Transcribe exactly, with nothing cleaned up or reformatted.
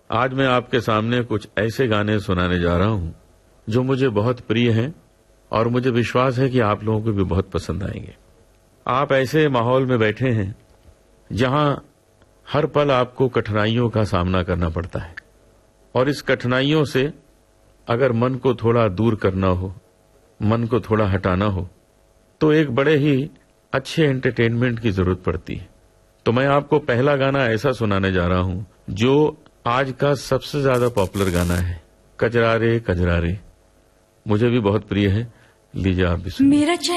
आज मैं आपके सामने कुछ ऐसे गाने सुनाने जा रहा हूं जो मुझे बहुत प्रिय हैं और मुझे विश्वास है कि आप लोगों को भी बहुत पसंद आएंगे। आप ऐसे माहौल में बैठे हैं जहां हर पल आपको कठिनाइयों का सामना करना पड़ता है और इस कठिनाइयों से अगर मन को थोड़ा दूर करना हो, मन को थोड़ा हटाना हो, तो एक बड़े ही अच्छे एंटरटेनमेंट की जरूरत पड़ती है। तो मैं आपको पहला गाना ऐसा सुनाने जा रहा हूं जो आज का सबसे ज्यादा पॉपुलर गाना है, कजरा रे कजरा रे। मुझे भी बहुत प्रिय है। लीजिए आप भी सुनिए।